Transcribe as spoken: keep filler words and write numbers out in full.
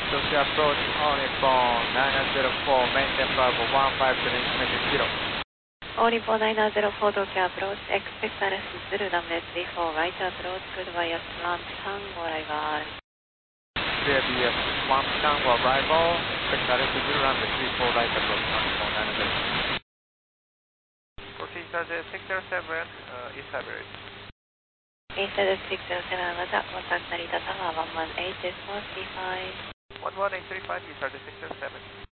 Tokyo approach, Onippon nine zero four, maintain Bravo one five to the instrument zero. Onippon nine zero four Tokyo approach, expect Alice Zulu runway three four, right approach, good via one tango arrival. Clear B F one tango arrival, expect Alice Zulu runway three four, right approach, Onippon nine zero four. Proceed to the six zero seven, uh, East Average. East Average six zero seven, Wata, contact Narita Tower one one eight four three five. one one eight three five, East Average six zero seven.